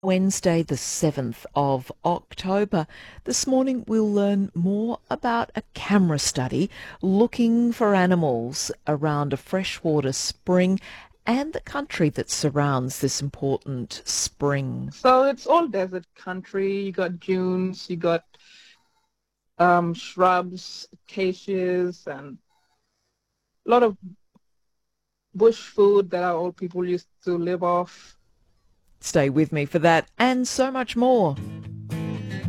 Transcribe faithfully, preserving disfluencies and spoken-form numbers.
Wednesday, the seventh of October. This morning we'll learn more about a camera study looking for animals around a freshwater spring and the country that surrounds this important spring. So it's all desert country. You got dunes, you got um, shrubs, acacias, and a lot of bush food that our old people used to live off. Stay with me for that and so much more.